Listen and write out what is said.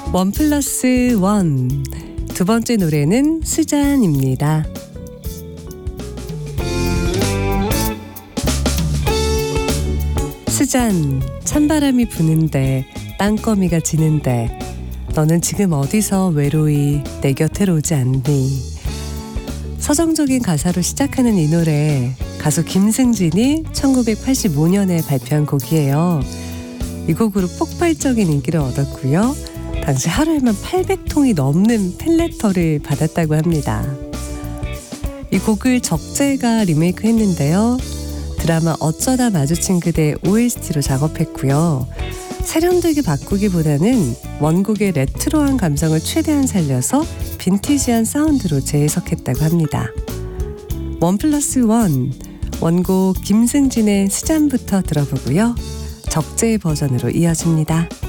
원 플러스 원. 두 번째 노래는 수잔입니다. 수잔, 찬바람이 부는데 땅거미가 지는데 너는 지금 어디서 외로이 내 곁으로 오지 않니? 서정적인 가사로 시작하는 이 노래, 가수 김승진이 1985년에 발표한 곡이에요. 이 곡으로 폭발적인 인기를 얻었고요. 당시 하루에만 800통이 넘는 팬레터를 받았다고 합니다. 이 곡을 적재가 리메이크 했는데요. 드라마 어쩌다 마주친 그대 OST로 작업했고요. 세련되게 바꾸기보다는 원곡의 레트로한 감성을 최대한 살려서 빈티지한 사운드로 재해석했다고 합니다. 원 플러스 원, 원곡 김승진의 수잔부터 들어보고요. 적재의 버전으로 이어집니다.